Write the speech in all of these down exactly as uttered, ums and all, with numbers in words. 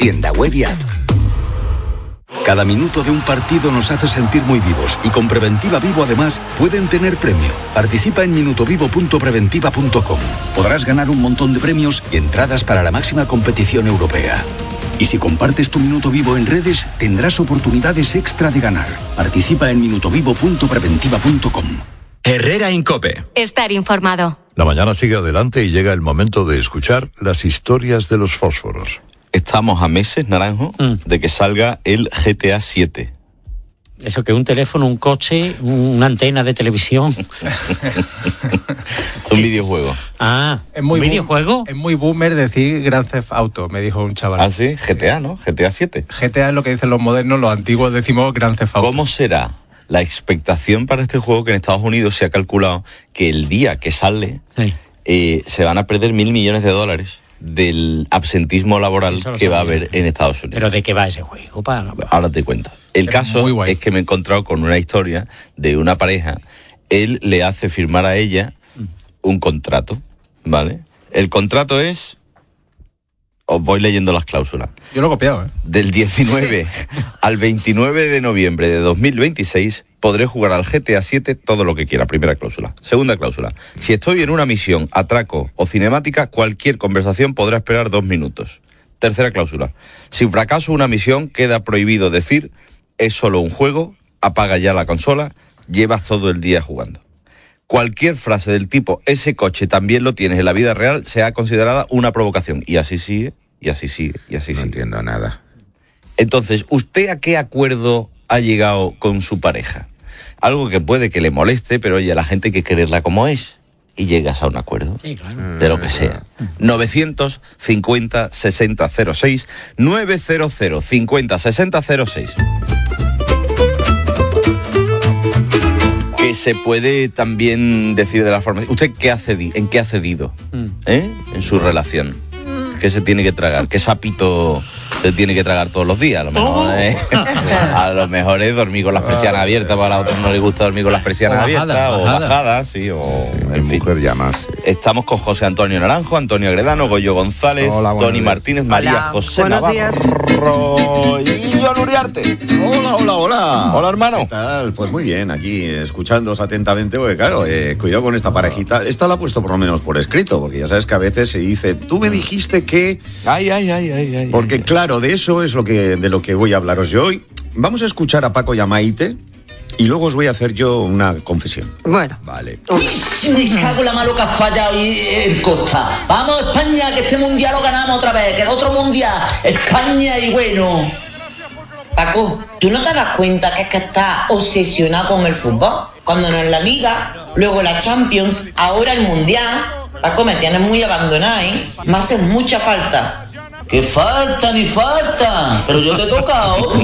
tienda web y app. Cada minuto de un partido nos hace sentir muy vivos y con Preventiva Vivo además pueden tener premio. Participa en minutovivo punto preventiva punto com. Podrás ganar un montón de premios y entradas para la máxima competición europea. Y si compartes tu minuto vivo en redes, tendrás oportunidades extra de ganar. Participa en minutovivo punto preventiva punto com. Herrera Incope. Estar informado. La mañana sigue adelante y llega el momento de escuchar las historias de los fósforos. Estamos a meses, Naranjo, mm. de que salga el G T A siete. Eso que un teléfono, un coche, una antena de televisión. Un videojuego. Ah, es muy ¿un videojuego? Boom, es muy boomer decir Grand Theft Auto, me dijo un chaval. Ah, sí, G T A, ¿no? G T A siete. G T A es lo que dicen los modernos, los antiguos decimos Grand Theft Auto. ¿Cómo será la expectación para este juego que en Estados Unidos se ha calculado que el día que sale sí. eh, se van a perder mil millones de dólares del absentismo laboral sí, que va a haber en Estados Unidos? ¿Pero de qué va ese juego? Para... Ahora te cuento. El es caso es que me he encontrado con una historia de una pareja. Él le hace firmar a ella un contrato, ¿vale? El contrato es... Os voy leyendo las cláusulas. Yo lo he copiado, ¿eh? Del diecinueve al veintinueve de noviembre de dos mil veintiséis podré jugar al G T A siete todo lo que quiera. Primera cláusula. Segunda cláusula. Si estoy en una misión, atraco o cinemática, cualquier conversación podrá esperar dos minutos. Tercera cláusula. Si fracaso una misión, queda prohibido decir es solo un juego, apaga ya la consola, llevas todo el día jugando. Cualquier frase del tipo, ese coche también lo tienes en la vida real, sea considerada una provocación. Y así sigue, y así sigue, y así no sigue. No entiendo nada. Entonces, ¿usted a qué acuerdo ha llegado con su pareja? Algo que puede que le moleste, pero oye, a la gente hay que quererla como es. Y llegas a un acuerdo. Sí, claro. De lo que sea. novecientos cincuenta sesenta cero seis, novecientos cincuenta sesenta cero seis. Que se puede también decir de la forma... ¿Usted qué ha cedi- en qué ha cedido? ¿Eh? En su relación. ¿Qué se tiene que tragar? ¿Qué sapito se tiene que tragar todos los días? A lo mejor, oh. ¿eh? A lo mejor es dormir con las persianas abiertas, para la otra no le gusta dormir con las persianas o abiertas, bajada, o bajadas, bajada, sí, o... Sí, en fin. Mujer ya más. Estamos con José Antonio Naranjo, Antonio Agredano, Goyo González, Hola, Tony días. Martínez, María Hola. José Buenos Navarro y John Uriarte. Hola, hola, hola. Hola, hermano. ¿Qué tal? Pues muy bien, aquí escuchándoos atentamente, porque claro, eh, cuidado con esta parejita. Esta la he puesto por lo menos por escrito, porque ya sabes que a veces se dice, tú me dijiste que... Ay, ay, ay, ay, ay. Porque ay, claro, de eso es lo que, de lo que voy a hablaros yo hoy. Vamos a escuchar a Paco y a Maite y luego os voy a hacer yo una confesión. Bueno. Vale. Me cago en la mano que ha fallado y el Costa. Vamos, España, que este mundial lo ganamos otra vez, que el otro mundial, España y bueno. Paco, ¿tú no te das cuenta que es que estás obsesionado con el fútbol? Cuando no es la Liga, luego la Champions, ahora el mundial. Paco, me tienes muy abandonado, ¿eh? Me haces mucha falta. ¡Que falta ni falta! Pero yo te he tocado.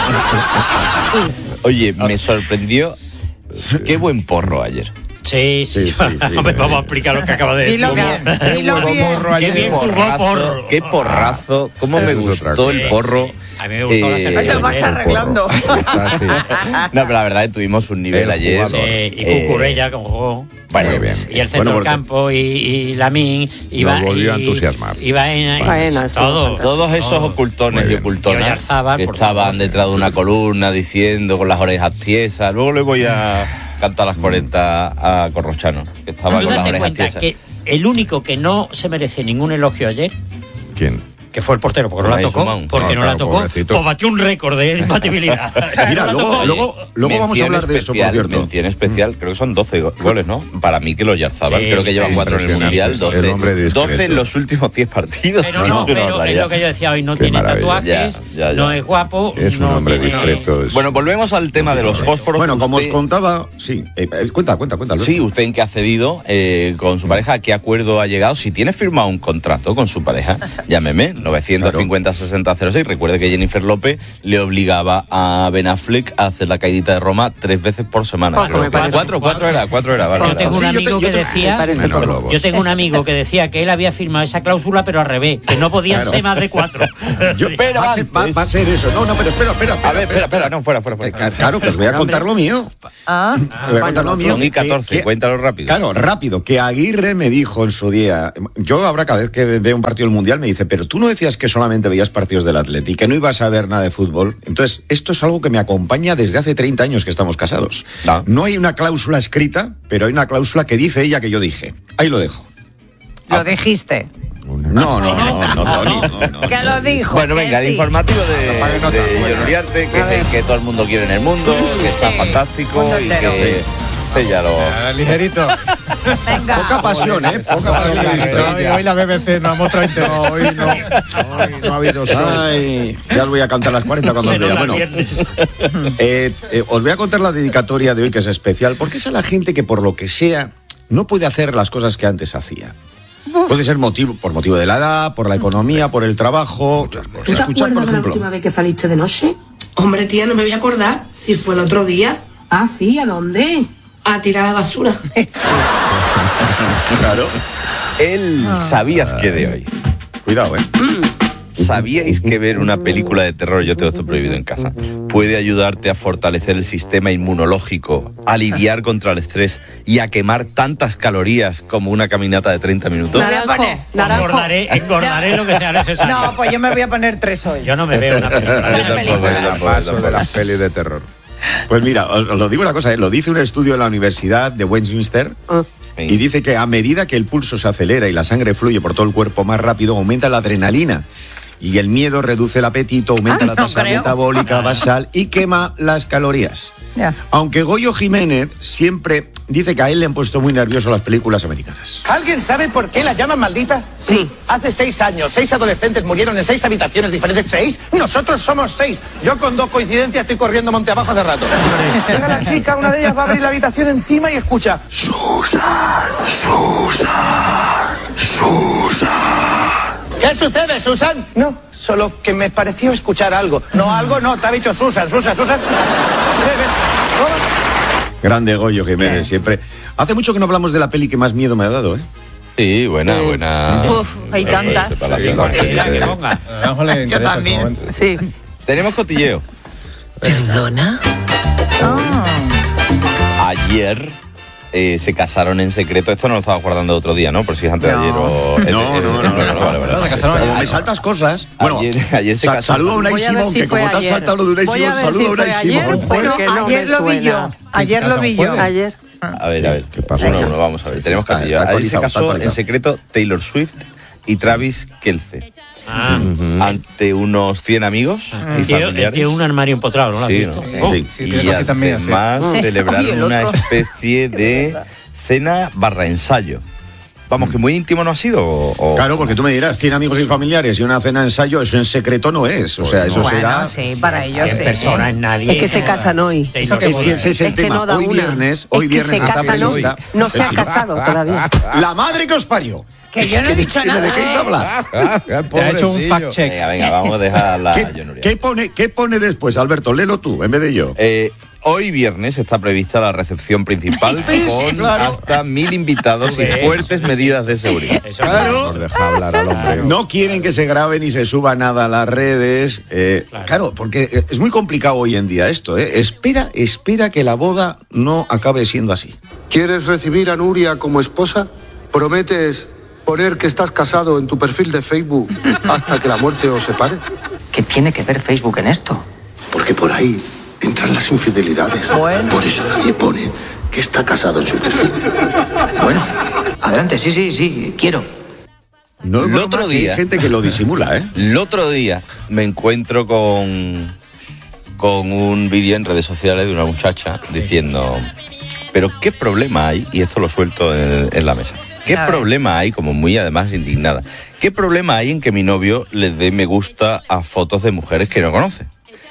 Oye, me sorprendió. Qué buen porro ayer. Sí, sí. Sí, sí, sí, Hombre, sí. vamos a explicar lo que acaba de decir. Dilo bien, dilo bien. Qué bien jugó porro. Qué porrazo. Cómo me Eso es otra gustó cosa. el porro. A mí me gustó la Eh, sección. Te lo vas ayer. arreglando. Está así. No, pero la verdad es que tuvimos un nivel El ayer. jugador. Sí, y Cucurella como jugó. Bueno, Muy bien. Y el centro Bueno, del porque campo y, y Lamín iba Nos volvió a y- entusiasmar. iba en, Bueno, eso todo, fantástico. todos esos todo. ocultones Muy y bien. ocultonas Y Oyarzábal, que por estaban favor. detrás de una columna diciendo con las orejas tiesas. Luego le voy a cantar las cuarenta a Corrochano, que estaba Tú con las date orejas cuenta tiesas. que el único que no se merece ningún elogio ayer, ¿Quién? que fue el portero, porque no la Unai tocó, Simón. porque No, no la claro, tocó, pobrecito. pues batió un récord de imbatibilidad. Mira, No la luego, tocó. luego, luego vamos a Mención hablar de eso, por especial, cierto. Mención especial, creo que son doce go- goles, ¿no? Para mí que los Yarzábal, Sí, creo que llevan sí, cuatro en el impresionante. Mundial, El hombre doce, discreto. doce en los últimos diez partidos. Pero no, Una pero es barbaridad. lo que yo decía hoy, no Qué tiene maravilla. tatuajes, Ya, ya, ya. no es guapo. Es un no hombre tiene- discreto. es- Bueno, volvemos al tema de los fósforos. Bueno, como os Usted- contaba, sí. Eh, eh, cuenta, cuenta, cuenta. Sí, usted en qué ha cedido eh, con su pareja, a qué acuerdo ha llegado. Si tiene firmado un contrato con su pareja, llámeme, novecientos cincuenta sesenta cero seis. Recuerde que Jennifer López le obligaba a Ben Affleck a hacer la caidita de Roma tres veces por semana. Poco, Creo me que- parece. cuatro, cuatro era, cuatro era. Vale, Yo tengo un vale. Sí, yo te- amigo yo que te- decía, me parece Menos poco. lobos. yo tengo un amigo que decía que él había firmado esa cláusula, pero al revés, que no podían Claro. ser más de cuatro. Yo- Pero va, a ser, va- antes- va a ser eso. No, no, pero espera, espera. A ver, espera, espera, no, fuera, fuera, Eh, fuera. Claro, que os voy a contar lo mío. Ah, Os voy a contar lo mío. Son y que- catorce, que- cuéntalo rápido. Claro, rápido, que Aguirre me dijo en su día, yo ahora cada vez que veo un partido del Mundial me dice, pero tú no decías que solamente veías partidos del Atleti, que no ibas a ver nada de fútbol. Entonces, esto es algo que me acompaña desde hace treinta años que estamos casados. Ah. No hay una cláusula escrita, pero hay una cláusula que dice ella que yo dije. Ahí lo dejo. Lo Ah. dijiste. No, no, no, no, Tony, no, no. Que lo dijo. Bueno, que venga, el sí. informativo de, de John Uriarte, que es el que todo el mundo quiere en el mundo, que está Sí. fantástico Mundo y entero. que... Sí, ya lo... Ah, ligerito. Venga. Poca pasión, ¿eh? Poca pasión. Hoy, hoy la B B C nos ha mostrado interés. No, hoy no. Hoy no ha habido sol. Ay, ya os voy a cantar las cuarenta cuando os vea. Bueno, eh, eh, os voy a contar la dedicatoria de hoy, que es especial, porque es a la gente que por lo que sea no puede hacer las cosas que antes hacía. Puede ser motivo por motivo de la edad, por la economía, por el trabajo. ¿Tú te Escuchad, por acuerdas de la ejemplo. última vez que saliste de noche? Hombre, tía, no me voy a acordar si fue el otro día Ah, sí, ¿a dónde? a tirar la basura. Claro. El ¿sabías qué de hoy? Cuidado, ¿eh? ¿Sabíais que ver una película de terror, yo tengo esto prohibido en casa, puede ayudarte a fortalecer el sistema inmunológico, a lidiar contra el estrés y a quemar tantas calorías como una caminata de treinta minutos? Me voy a poner. Naranjo. Engordaré, engordaré lo que sea necesario. No, pues yo me voy a poner tres hoy. Yo no me veo una película. Yo tampoco, yo El tampoco, paso tampoco. de las pelis de terror. Pues mira, os, os lo digo una cosa, ¿eh? Lo dice un estudio en la Universidad de Westminster y dice que a medida que el pulso se acelera y la sangre fluye por todo el cuerpo más rápido, aumenta la adrenalina. Y el miedo reduce el apetito, aumenta Ah, la no tasa creo. metabólica basal y quema las calorías. Ya. Aunque Goyo Jiménez siempre dice que a él le han puesto muy nervioso las películas americanas. ¿Alguien sabe por qué la llaman maldita? Sí. Hace seis años, seis adolescentes murieron en seis habitaciones diferentes. ¿Seis? Nosotros somos seis. Yo con dos coincidencias estoy corriendo monte abajo hace rato. Llega la chica, una de ellas va a abrir la habitación encima y escucha: Susan, Susan, Susan. ¿Qué sucede, Susan? No, solo que me pareció escuchar algo. No, algo no, te ha dicho Susan, Susan, Susan. Ven, ven. Oh. Grande Goyo Jiménez, siempre. Hace mucho que no hablamos de la peli que más miedo me ha dado, ¿eh? Sí, buena, buena. Uf, hay tantas. separación. Cualquiera que ponga. Naranjo le Yo interesa ese también. momento. Sí. Tenemos cotilleo. ¿Perdona? Ayer eh, se casaron en secreto. Esto no lo estaba guardando otro día, ¿no? Por si es antes de No. ayer o... No, no, no, no, vale, vale, vale. No, se casaron Como ayer. me saltas cosas. Bueno, Ayer, ayer se sa- casaron. saludo a Unai Voy a ver Simón, si que como fue te has ayer. saltado lo de Unai Voy a Simón, ver saludo si a Unai fue ayer, Simón. porque Bueno, no ayer me lo vi yo. suena. Ayer lo vi yo. Ayer. A ver, a ver. ¿Qué pasó? Uno, uno, vamos a ver. Sí, Tenemos está- cotilleo. está Ayer se actualizado, está casó en actualizado. secreto Taylor Swift y Travis Kelce. Ah, Ante unos cien amigos y tiene, familiares. tiene un armario empotrado, ¿no? ¿Lo has Sí, visto? ¿no? Sí, sí, y tiene cositas mías, sí. además Sí. celebraron Oye, el una otro. especie de cena barra ensayo. Vamos, que muy íntimo no ha sido. o- o- Claro, porque tú me dirás, cien amigos y familiares y una cena ensayo, eso en secreto no es. O sea, eso Bueno, será... sí, para ellos En sí. persona, en nadie. Es que se casan hoy. Taylor Es Swift. que ese es el Es que tema. no da hoy una. viernes, hoy Es que viernes se está casan hoy. prevista... No se ha Sí. casado todavía. La madre que os parió. Que yo no he dicho ¿De nada. qué queréis ¿eh? hablar? Te ha hecho un fact check. Venga, venga, vamos a dejarla. ¿Qué, John Uriarte. qué pone, ¿Qué pone después, Alberto? Léelo tú, en vez de yo. Eh, hoy viernes está prevista la recepción principal ¿Ves? con Claro. hasta mil invitados y ¿Ves? fuertes medidas de seguridad. Eso Claro. Nos deja hablar al hombre. No quieren que se grabe ni se suba nada a las redes. eh, Claro. claro. porque eh, es muy complicado hoy en día esto. Eh. Espera, espera que la boda no acabe siendo así. ¿Quieres recibir a Nuria como esposa? ¿Prometes poner que estás casado en tu perfil de Facebook hasta que la muerte os separe? ¿Qué tiene que ver Facebook en esto? Porque por ahí entran las infidelidades. Por eso nadie pone que está casado en su perfil. Bueno, adelante, sí, sí, sí, quiero. No es El broma otro que hay día- gente que lo disimula, ¿eh? El otro día me encuentro con, con un vídeo en redes sociales de una muchacha diciendo, pero ¿qué problema hay? Y esto lo suelto en, en la mesa. ¿Qué A ver. problema hay, como muy además indignada, qué problema hay en que mi novio le dé me gusta a fotos de mujeres que no conoce?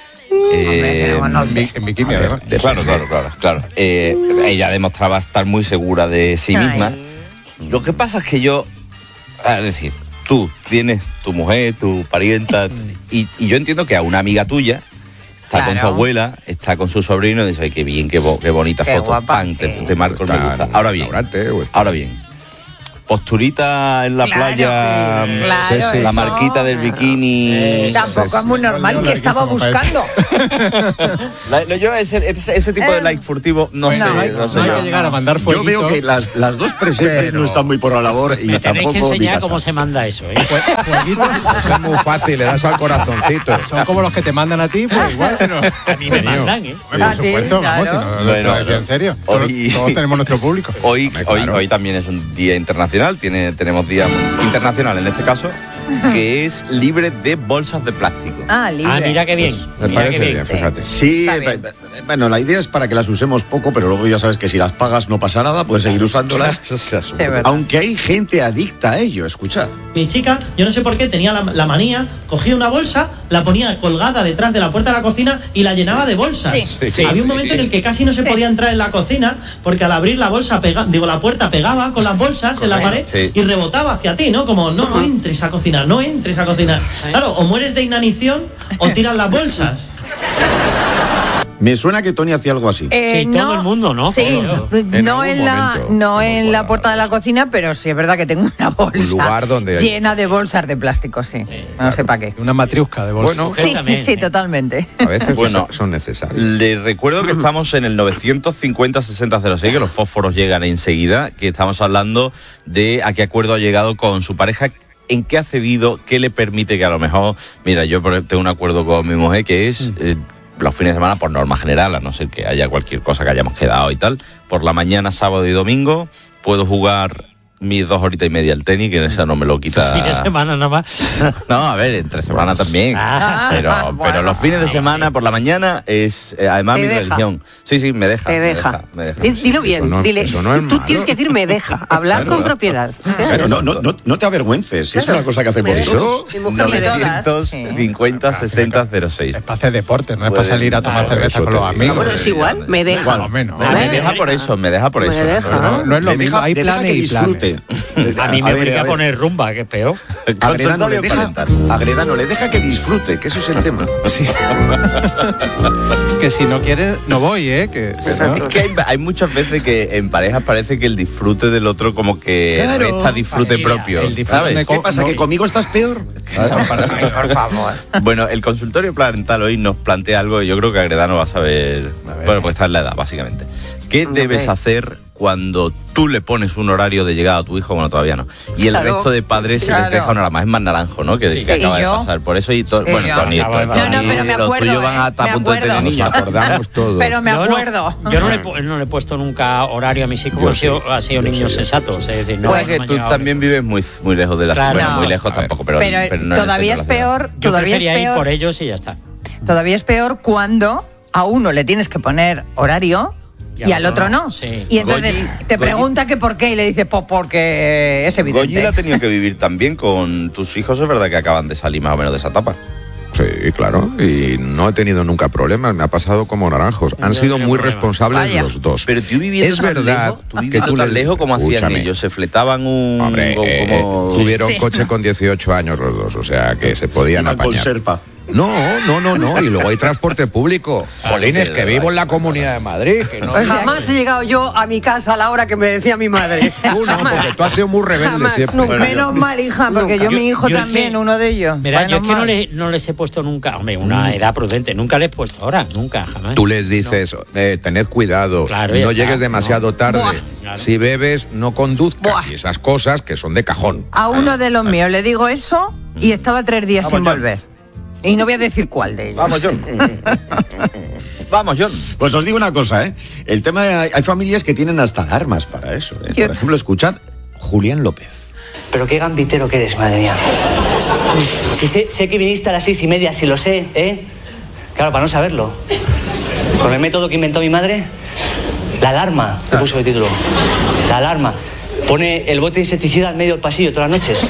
Eh, En, bi- en bikini, además. Claro, claro, claro, claro. Eh, ella demostraba estar muy segura de sí Ay. misma. Lo que pasa es que yo, es decir, tú tienes tu mujer, tu parienta, y, y yo entiendo que a una amiga tuya está con su Claro. abuela, está con su sobrino y dice, ay, qué bien, qué, bo- qué bonita Qué foto, guapa, pan, te, sí. te marco el me Está gusta. en un Ahora bien, restaurante o está- ahora bien, posturita en la Claro, playa, sí, claro, sí, sí, la eso. marquita del bikini. Tampoco es muy normal que estaba buscando. La- no, yo ese, ese, ese tipo de like furtivo no Bueno, sé. no hay- no sé no hay yo. que llegar a mandar Yo fueguito. veo que las, las dos presentes Pero- no están muy por la labor y Me tenéis tampoco que mi enseñar casa. cómo se manda eso, ¿eh? Fueguito, Eso es muy fácil, le das al corazoncito. son como los que te mandan a ti, pues igual, pero... A mí me mandan, ¿eh? Por A ti, supuesto, vamos, si claro. no, no Bueno, te lo decía en serio. Todos, hoy- todos tenemos nuestro público. Hoy, Hombre, hoy, claro. hoy también es un día internacional, tiene, tenemos día internacional en este caso, que es libre de bolsas de plástico. Ah, libre. Ah, mira qué bien. Me Mira parece qué bien. bien, fíjate. Sí, Está bien. eh, eh, bueno, la idea es para que las usemos poco, pero luego ya sabes que si las pagas no pasa nada, puedes seguir usándolas. Eso se asume. Sí, verdad. Aunque hay gente adicta a ello, escuchad. Mi chica, yo no sé por qué, tenía la, la manía, cogía una bolsa, la ponía colgada detrás de la puerta de la cocina y la llenaba de bolsas. Sí. Sí, Había un sí, momento sí. en el que casi no se Sí. podía entrar en la cocina porque al abrir la bolsa, pega, digo, la puerta pegaba con las bolsas en la pared Sí. y rebotaba hacia ti, ¿no? Como, no, no entres a cocinar, no entres a cocinar. Claro, o mueres de inanición o tiras las bolsas. Me suena que Tony hacía algo así. Eh, Sí, todo el mundo, ¿no? Sí, Todo. En no algún en la, momento no hemos en la guardado puerta de la cocina, pero sí es verdad que tengo una bolsa lugar donde hay- llena de bolsas de plástico, sí. No sé para qué. Una matriusca de bolsa. Bueno, Sí, también, sí, ¿eh? totalmente. a veces Bueno. son necesarios. Le recuerdo que estamos en el novecientos cincuenta sesenta cero seis, que los fósforos llegan enseguida, que estamos hablando de a qué acuerdo ha llegado con su pareja, en qué ha cedido, qué le permite que a lo mejor, mira, yo por- tengo un acuerdo con mi mujer que es eh, los fines de semana por norma general, a no ser que haya cualquier cosa que hayamos quedado y tal, por la mañana, sábado y domingo, puedo jugar mis dos horitas y media al tenis, que eso no me lo quita. Fin de semana nada más. No, a ver, entre semana también. Ah, pero, bueno. pero los fines de semana por la mañana es eh, además Te mi deja. religión. Sí, sí, me deja. Te me deja. me deja. Di- Dilo bien, Eso no- dile. eso no es Tú malo. tienes que decir me deja, hablar Claro. con propiedad. Claro, no, no, no, no te avergüences, es una cosa que hacemos Me todos. Mi mujer me deja. novecientos cincuenta sesenta cero seis. Es para hacer deporte, no es Pueden- para salir a tomar Claro, cerveza eso con te los digo. amigos. Bueno, es igual, me deja. Igual, menos. Me, me deja por eso, me deja por Me eso. deja. No, no es lo Le mismo, deja- hay le deja planes que y planes. disfrute. A mí me ver, obliga a ver. poner rumba, que es peor. Agredano le Consultorio deja, parental. Agredano le deja que disfrute, que eso es el tema. Sí. Que si no quieres, no voy, ¿eh? Que, que no. Es que hay, hay muchas veces que en parejas parece que el disfrute del otro como que Claro. resta disfrute Familia. propio. El disfrute ¿sabes? me ¿Qué pasa? ¿Que conmigo estás peor? Por favor. Bueno, el consultorio parental hoy nos plantea algo que yo creo que Agredano va a saber. Bueno, pues está en la edad, básicamente. ¿Qué debes hacer cuando tú le pones un horario de llegada a tu hijo? Bueno, todavía no. Y el Claro. resto de padres se Claro. les deja una hora más. Es más naranjo, ¿no? Que, Sí. que acaba ¿Y de yo? pasar. Por eso y to- Sí, bueno, yo. Tony, Acaba de Tony, pasar. No, no, pero me los acuerdo, tuyos van ¿eh? hasta a Me punto de tener acuerdo. niños. Nos acordamos todos. Pero me Yo no- acuerdo. Yo no, le, he pu- no le he puesto nunca horario a mis hijos, Yo han sido, sí. han sido Yo niños sí. sensatos. Es decir, no, Pues no que me han tú llegado- también vives muy, muy lejos de la ciudad. Claro. Bueno, muy No. lejos A ver. tampoco, pero, Pero, pero no en el todavía es centro de la ciudad. peor, Yo todavía es prefería ir peor. por ellos y ya está. Todavía es peor cuando a uno le tienes que poner horario Y y, al al otro otro no, no. sí. Y entonces Goyi- te Goyi- pregunta que por qué y le dices, pues porque es Goyi la ha evidente. tenido que vivir también con tus hijos, es verdad que acaban de salir más o menos de esa etapa. Sí, claro, y no he tenido nunca problemas, me ha pasado como naranjos. Han Yo sido no tengo muy problema. responsables Vaya. los dos. Pero tú viviendo es tan verdad lejos, tú que viviendo tú tan les- lejos, ¿cómo hacían Escúchame. ellos? ¿Se fletaban un... Hombre, como- eh, como- tuvieron Sí. coche con dieciocho años los dos, o sea que se podían Iban con apañar. Serpa. No, no, no, no, y luego hay transporte público. Jolines, sí, que de vivo verdad. en la Comunidad de Madrid, que no... Pues jamás he llegado yo a mi casa a la hora que me decía mi madre. Tú no, porque tú has sido muy rebelde Jamás, siempre. nunca. Menos mal, hija, porque yo, Yo- mi hijo yo es también, que- uno de ellos. Verá, yo es Menos que no, mal. le- no les he puesto nunca, hombre, una edad prudente, nunca les he puesto hora, nunca, jamás. Tú les dices, eh, tened cuidado, Claro, ya no está, llegues demasiado ¿no? tarde. Buah. Claro. Si bebes, no conduzcas. Buah. Y esas cosas que son de cajón. A uno de los míos le digo eso y estaba tres días Vamos, sin John. volver. Y no voy a decir cuál de ellos. Vamos, John. Vamos, John. Pues os digo una cosa, ¿eh? El tema de, hay familias que tienen hasta alarmas para eso, ¿eh? Yo- Por ejemplo, escuchad Julián López. Pero qué gambitero que eres, madre mía. Si sé, sé que viniste a las seis y media, si lo sé, ¿eh? Claro, para no saberlo. Con el método que inventó mi madre, la alarma, le puso de título. La alarma. Pone el bote de insecticida al medio del pasillo todas las noches.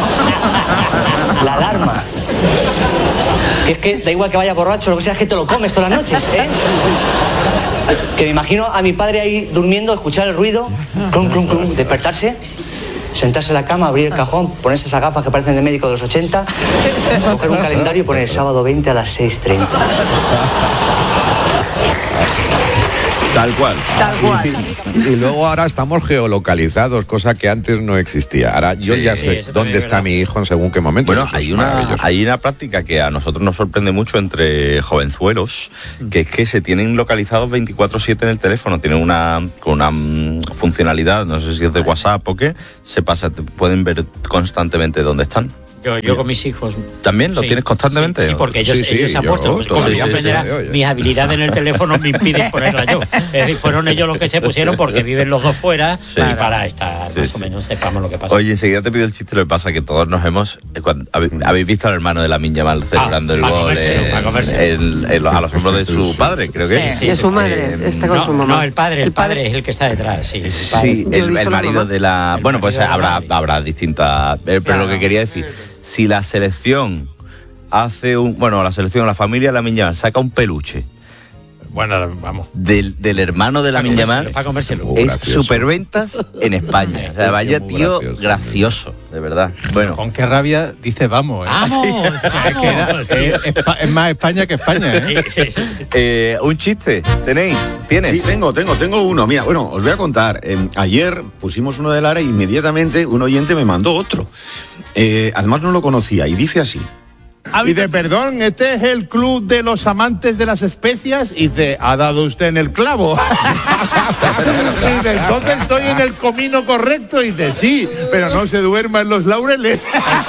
La alarma. Que es que da igual que vaya borracho, lo que sea, es que te lo comes todas las noches, ¿eh? Que me imagino a mi padre ahí durmiendo, escuchar el ruido, clum, clum, clum, despertarse, sentarse en la cama, abrir el cajón, ponerse esas gafas que parecen de médico de los ochenta, coger un calendario y poner sábado veinte a las seis treinta. Tal cual. Tal cual. Y, y luego ahora estamos geolocalizados, cosa que antes no existía. Ahora yo Sí, ya sí, sé eso dónde está mi hijo en según qué momento. Bueno, Eso es hay una, maravilloso. hay una práctica que a nosotros nos sorprende mucho entre jovenzuelos, que es que se tienen localizados veinticuatro siete en el teléfono. Tienen una, con una mm, funcionalidad, no sé si es de WhatsApp o qué, se pasa, te pueden ver constantemente dónde están. Yo, yo con mis hijos. ¿También lo Sí. tienes constantemente? Sí, sí, porque ellos, Sí, sí, ellos se han yo puesto. Como todavía mi sí, aprenderá, sí, oye. mis habilidades en el teléfono me impiden ponerla yo. Es decir, fueron ellos los que se pusieron porque viven los dos fuera Sí. y para estar Sí, más sí. o menos sepamos lo que pasa. Oye, enseguida te pido el chiste, lo que pasa que todos nos hemos... eh, cuando- habe- habéis visto al hermano de la Minya Mal celebrando Ah, el para gol comérselo, en- para comérselo. en- en los- a los hombros de su padre, creo que Sí, de su madre, está con no, su mamá. no, el padre, el padre es el que está detrás, sí. el padre. Sí, Yo he el, visto el la marido mamá. de la... Bueno, pues marido de la habrá, madre. habrá distintas... eh, pero lo que quería decir, si la selección hace un... Bueno, la selección, la familia de la Minya Mal saca un peluche Bueno, vamos. del, del hermano de la Para Minya comérselo, Mal, para comérselo. es gracioso. superventas en España. O sea, vaya Muy tío gracioso, gracioso, de verdad. Bueno, Con qué rabia dice vamos, ¿eh? ¡Vamos! Es, que era- ¡Vamos! es- es pa- es más España que España, ¿eh? eh, un chiste, ¿tenéis? ¿Tienes? Sí, tengo, tengo, tengo uno. Mira, bueno, os voy a contar. Eh, ayer pusimos uno de Lara e inmediatamente un oyente me mandó otro. Eh, además no lo conocía y dice así. Y de perdón, este es el club de los amantes de las especias. Y dice, ha dado usted en el clavo. Y dice, entonces estoy en el comino correcto. Y dice, sí, pero no se duerma en los laureles.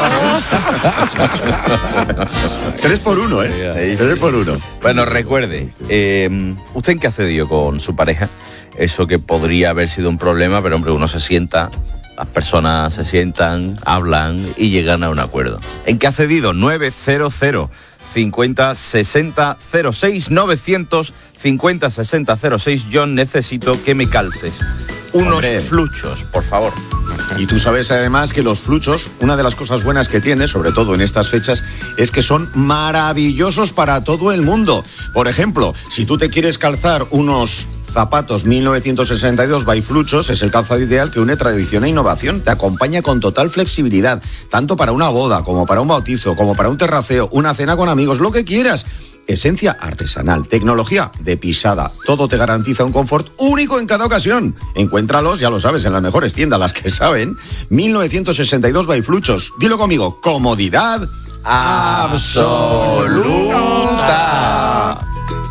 Tres por uno, ¿eh? Tres por uno. Bueno, recuerde, eh, ¿usted en qué ha cedido con su pareja? Eso que podría haber sido un problema, pero hombre, uno se sienta, las personas se sientan, hablan y llegan a un acuerdo. ¿En qué ha cedido? nueve cero cero cincuenta sesenta cero seis novecientos cincuenta sesenta cero seis. Yo necesito que me calces unos Hombre. fluchos, por favor. Y tú sabes además que los fluchos, una de las cosas buenas que tiene, sobre todo en estas fechas, es que son maravillosos para todo el mundo. Por ejemplo, si tú te quieres calzar unos zapatos mil novecientos sesenta y dos by Fluchos, es el calzado ideal que une tradición e innovación. Te acompaña con total flexibilidad, tanto para una boda, como para un bautizo, como para un terraceo, una cena con amigos, lo que quieras. Esencia artesanal, tecnología de pisada. Todo te garantiza un confort único en cada ocasión. Encuéntralos, ya lo sabes, en las mejores tiendas, las que saben. mil novecientos sesenta y dos by Fluchos. Dilo conmigo, comodidad absoluta.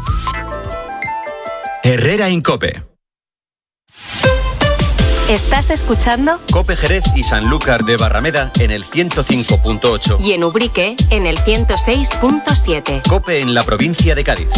Herrera Incope. Estás escuchando Cope Jerez y Sanlúcar de Barrameda en el ciento cinco punto ocho. y en Ubrique en el ciento seis punto siete. Cope en la provincia de Cádiz.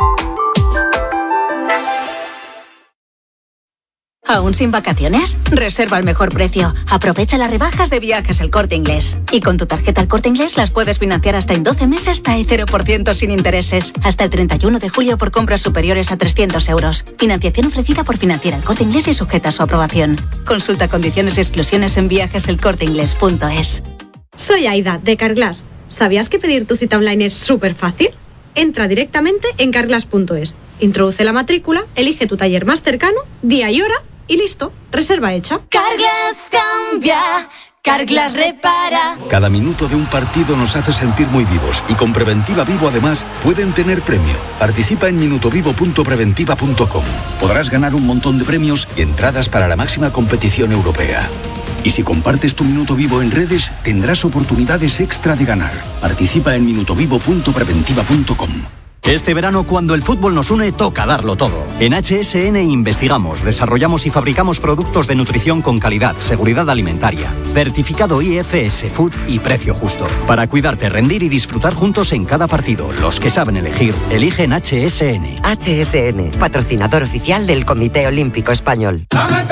¿Aún sin vacaciones? Reserva al mejor precio. Aprovecha las rebajas de Viajes El Corte Inglés. Y con tu tarjeta El Corte Inglés las puedes financiar hasta en doce meses hasta el cero por ciento sin intereses. Hasta el treinta y uno de julio por compras superiores a trescientos euros. Financiación ofrecida por Financiera El Corte Inglés y sujeta a su aprobación. Consulta condiciones y exclusiones en viajes el corte inglés punto es. Soy Aida, de Carglass. ¿Sabías que pedir tu cita online es súper fácil? Entra directamente en carglass punto es. Introduce la matrícula, elige tu taller más cercano, día y hora, y listo, reserva hecha. Carglass cambia, Carglass repara. Cada minuto de un partido nos hace sentir muy vivos y con Preventiva Vivo además pueden tener premio. Participa en minutovivo punto preventiva punto com. Podrás ganar un montón de premios y entradas para la máxima competición europea. Y si compartes tu Minuto Vivo en redes, tendrás oportunidades extra de ganar. Participa en minutovivo punto preventiva punto com. Este verano, cuando el fútbol nos une, toca darlo todo. En H S N investigamos, desarrollamos y fabricamos productos de nutrición con calidad, seguridad alimentaria, certificado I F S, Food y precio justo. Para cuidarte, rendir y disfrutar juntos en cada partido. Los que saben elegir, eligen H S N. H S N, patrocinador oficial del Comité Olímpico Español.